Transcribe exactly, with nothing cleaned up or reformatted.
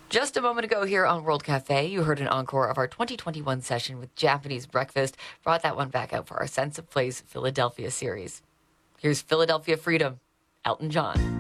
Just a moment ago here on World Cafe, you heard an encore of our twenty twenty-one session with Japanese Breakfast. Brought that one back out for our Sense of Place Philadelphia series. Here's Philadelphia Freedom, Elton John.